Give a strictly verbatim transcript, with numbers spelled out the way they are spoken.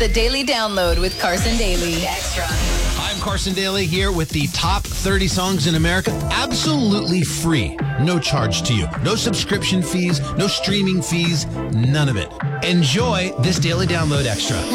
The Daily Download with Carson Daly. Extra. I'm Carson Daly here with the top thirty songs in America. Absolutely free. No charge to you. No subscription fees, no streaming fees, none of it. Enjoy this Daily Download Extra.